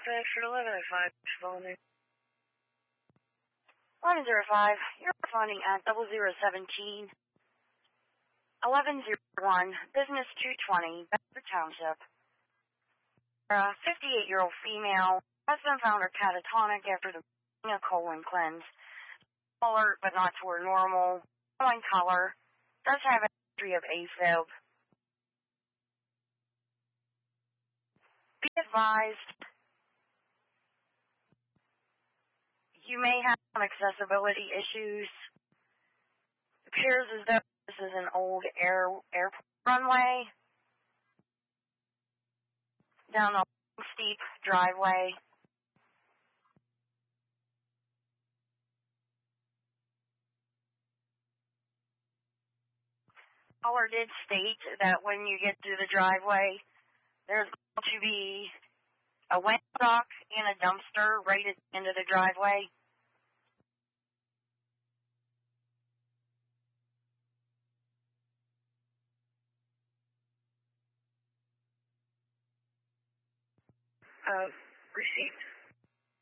Bedford 1105, phone 1105, you're responding at 0017 1101, business 220, Bedford Township. A 58-year-old female has been found catatonic after the a colon cleanse. Alert, but not toward normal. One color. Does have a history of AFib. Be advised, you may have some accessibility issues. It appears as though this is an old airport runway down a steep driveway. Caller did state that when you get to the driveway, there's going to be a windsock and a dumpster right at the end of the driveway. Received.